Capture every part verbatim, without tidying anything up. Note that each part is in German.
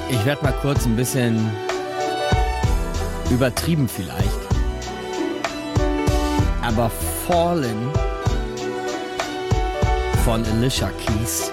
Ich werde mal kurz ein bisschen übertrieben vielleicht. Aber Fallen von Alicia Keys.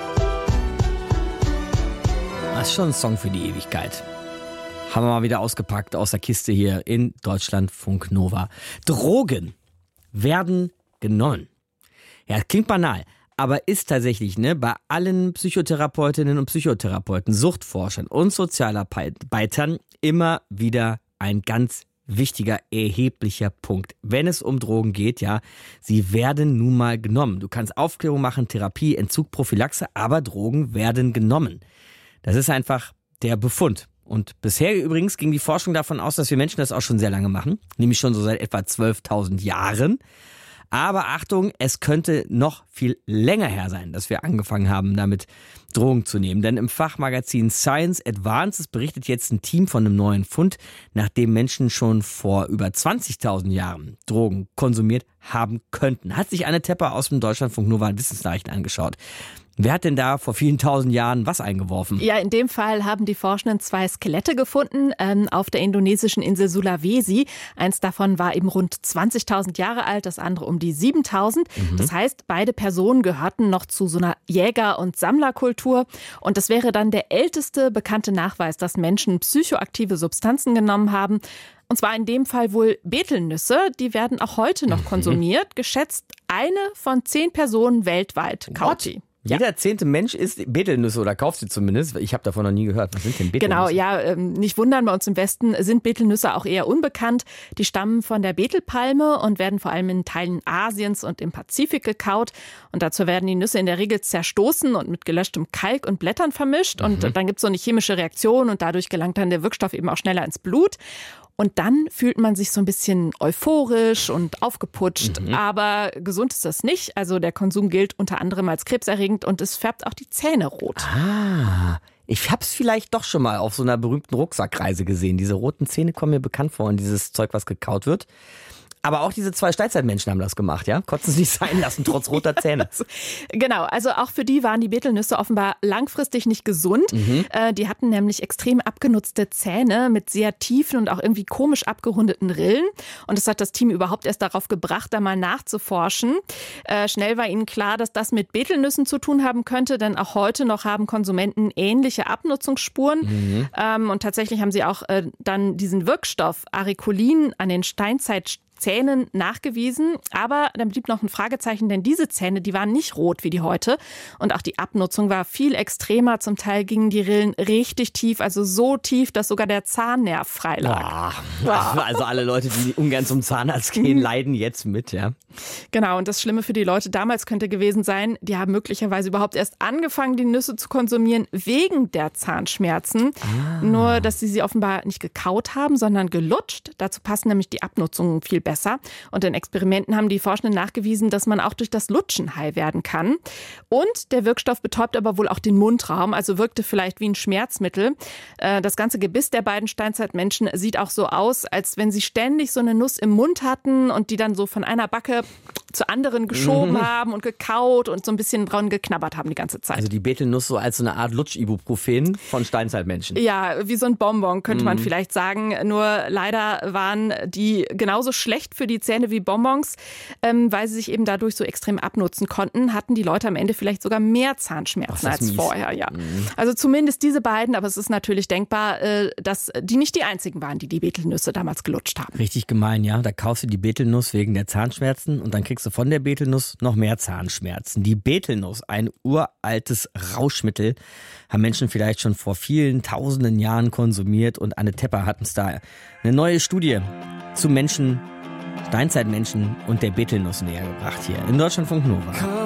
Das ist schon ein Song für die Ewigkeit. Haben wir mal wieder ausgepackt aus der Kiste hier in Deutschlandfunk Nova. Drogen werden genommen. Ja, klingt banal, aber ist tatsächlich ne, bei allen Psychotherapeutinnen und Psychotherapeuten, Suchtforschern und Sozialarbeitern immer wieder ein ganz wichtiger, erheblicher Punkt. Wenn es um Drogen geht, ja, sie werden nun mal genommen. Du kannst Aufklärung machen, Therapie, Entzug, Prophylaxe, aber Drogen werden genommen. Das ist einfach der Befund. Und bisher übrigens ging die Forschung davon aus, dass wir Menschen das auch schon sehr lange machen, nämlich schon so seit etwa zwölftausend Jahren. Aber Achtung, es könnte noch viel länger her sein, dass wir angefangen haben, damit Drogen zu nehmen. Denn im Fachmagazin Science Advances berichtet jetzt ein Team von einem neuen Fund, nachdem Menschen schon vor über zwanzigtausend Jahren Drogen konsumiert haben könnten. Hat sich Anne Tepper aus dem Deutschlandfunk Nova Wissensnachrichten angeschaut. Wer hat denn da vor vielen tausend Jahren was eingeworfen? Ja, in dem Fall haben die Forschenden zwei Skelette gefunden ähm, auf der indonesischen Insel Sulawesi. Eins davon war eben rund zwanzigtausend Jahre alt, das andere um die siebentausend. Mhm. Das heißt, beide Personen gehörten noch zu so einer Jäger- und Sammlerkultur. Und das wäre dann der älteste bekannte Nachweis, dass Menschen psychoaktive Substanzen genommen haben. Und zwar in dem Fall wohl Betelnüsse. Die werden auch heute noch konsumiert. Geschätzt eine von zehn Personen weltweit kaut die. Ja. Jeder zehnte Mensch isst Betelnüsse oder kauft sie zumindest. Ich habe davon noch nie gehört. Was sind denn Betelnüsse? Genau, ja, ähm, nicht wundern, bei uns im Westen sind Betelnüsse auch eher unbekannt. Die stammen von der Betelpalme und werden vor allem in Teilen Asiens und im Pazifik gekaut. Und dazu werden die Nüsse in der Regel zerstoßen und mit gelöschtem Kalk und Blättern vermischt. Und mhm. dann gibt es so eine chemische Reaktion und dadurch gelangt dann der Wirkstoff eben auch schneller ins Blut. Und dann fühlt man sich so ein bisschen euphorisch und aufgeputscht. Mhm. Aber gesund ist das nicht. Also der Konsum gilt unter anderem als krebserregend und es färbt auch die Zähne rot. Ah, ich hab's vielleicht doch schon mal auf so einer berühmten Rucksackreise gesehen. Diese roten Zähne kommen mir bekannt vor und dieses Zeug, was gekaut wird. Aber auch diese zwei Steinzeitmenschen haben das gemacht, ja? Konnten es nicht sein lassen, trotz roter Zähne. Genau, also auch für die waren die Betelnüsse offenbar langfristig nicht gesund. Mhm. Äh, die hatten nämlich extrem abgenutzte Zähne mit sehr tiefen und auch irgendwie komisch abgerundeten Rillen. Und das hat das Team überhaupt erst darauf gebracht, da mal nachzuforschen. Äh, schnell war ihnen klar, dass das mit Betelnüssen zu tun haben könnte, denn auch heute noch haben Konsumenten ähnliche Abnutzungsspuren. Mhm. Ähm, und tatsächlich haben sie auch äh, dann diesen Wirkstoff Aricolin an den Steinzeit Zähnen nachgewiesen, aber dann blieb noch ein Fragezeichen, denn diese Zähne, die waren nicht rot wie die heute und auch die Abnutzung war viel extremer. Zum Teil gingen die Rillen richtig tief, also so tief, dass sogar der Zahnnerv frei lag. Wow. Also alle Leute, die ungern zum Zahnarzt gehen, leiden jetzt mit, ja. Genau, und das Schlimme für die Leute damals könnte gewesen sein, die haben möglicherweise überhaupt erst angefangen, die Nüsse zu konsumieren wegen der Zahnschmerzen. Ah. Nur, dass sie sie offenbar nicht gekaut haben, sondern gelutscht. Dazu passen nämlich die Abnutzungen viel besser. Und in Experimenten haben die Forschenden nachgewiesen, dass man auch durch das Lutschen high werden kann. Und der Wirkstoff betäubt aber wohl auch den Mundraum, also wirkte vielleicht wie ein Schmerzmittel. Das ganze Gebiss der beiden Steinzeitmenschen sieht auch so aus, als wenn sie ständig so eine Nuss im Mund hatten und die dann so von einer Backe zu anderen geschoben mhm. haben und gekaut und so ein bisschen dran geknabbert haben die ganze Zeit. Also die Betelnuss so als so eine Art Lutsch-Ibuprofen von Steinzeitmenschen. Ja, wie so ein Bonbon könnte mhm. man vielleicht sagen. Nur leider waren die genauso schlecht für die Zähne wie Bonbons, ähm, weil sie sich eben dadurch so extrem abnutzen konnten, hatten die Leute am Ende vielleicht sogar mehr Zahnschmerzen als mies. vorher. Ja. Mhm. Also zumindest diese beiden, aber es ist natürlich denkbar, äh, dass die nicht die einzigen waren, die die Betelnüsse damals gelutscht haben. Richtig gemein, ja. Da kaufst du die Betelnuss wegen der Zahnschmerzen und dann kriegst du von der Betelnuss noch mehr Zahnschmerzen. Die Betelnuss, ein uraltes Rauschmittel, haben Menschen vielleicht schon vor vielen tausenden Jahren konsumiert und Anne Tepper hat uns da eine neue Studie zu Menschen, Steinzeitmenschen und der Betelnuss näher gebracht hier in Deutschlandfunk Nova.